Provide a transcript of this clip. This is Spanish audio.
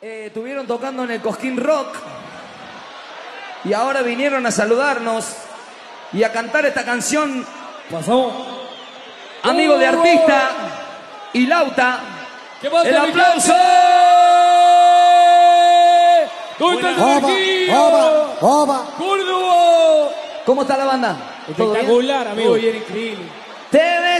Estuvieron tocando en el Cosquín Rock y ahora vinieron a saludarnos y a cantar esta canción. Pasó. Amigo de artista y Lauta. ¿Qué pasa, ¡El aplauso! ¿Dónde está el Sergio? ¡Córdoba! ¿Cómo está la banda? ¿Todo bien? Espectacular, amigo. Muy bien, increíble. Te